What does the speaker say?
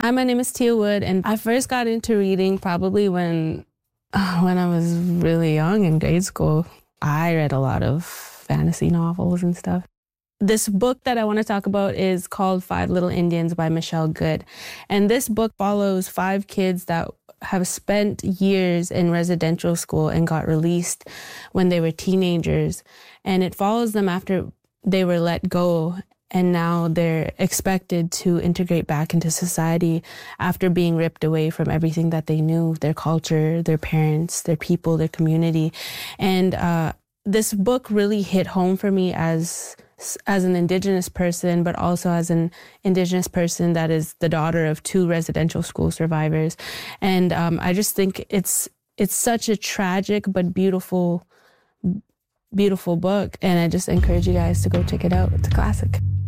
Hi, my name is Tia Wood, and I first got into reading probably when I was really young in grade school. I read a lot of fantasy novels and stuff. This book that I want to talk about is called Five Little Indians by Michelle Good. And this book follows 5 kids that have spent years in residential school and got released when they were teenagers. And it follows them after they were let go. And now they're expected to integrate back into society after being ripped away from everything that they knew, their culture, their parents, their people, their community. And this book really hit home for me as an Indigenous person, but also as an Indigenous person that is the daughter of 2 residential school survivors. And I just think it's such a tragic but beautiful book. And I just encourage you guys to go check it out. It's a classic.